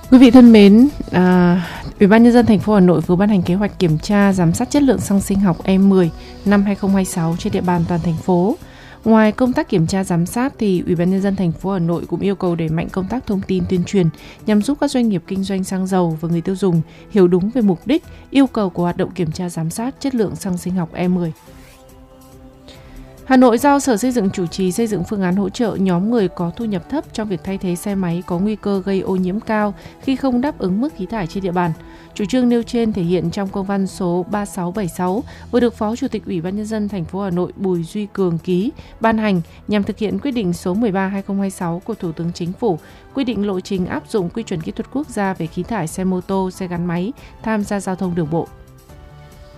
Quý vị thân mến, Ủy ban nhân dân thành phố Hà Nội vừa ban hành kế hoạch kiểm tra giám sát chất lượng xăng sinh học E10 năm 2026 trên địa bàn toàn thành phố. Ngoài công tác kiểm tra giám sát thì Ủy ban nhân dân thành phố Hà Nội cũng yêu cầu đẩy mạnh công tác thông tin tuyên truyền nhằm giúp các doanh nghiệp kinh doanh xăng dầu và người tiêu dùng hiểu đúng về mục đích, yêu cầu của hoạt động kiểm tra giám sát chất lượng xăng sinh học E10. Hà Nội giao Sở Xây dựng chủ trì xây dựng phương án hỗ trợ nhóm người có thu nhập thấp trong việc thay thế xe máy có nguy cơ gây ô nhiễm cao khi không đáp ứng mức khí thải trên địa bàn. Chủ trương nêu trên thể hiện trong công văn số 3676 vừa được Phó Chủ tịch Ủy ban nhân dân thành phố Hà Nội Bùi Duy Cường ký ban hành nhằm thực hiện quyết định số 13/2026 của Thủ tướng Chính phủ, quy định lộ trình áp dụng quy chuẩn kỹ thuật quốc gia về khí thải xe mô tô, xe gắn máy tham gia giao thông đường bộ.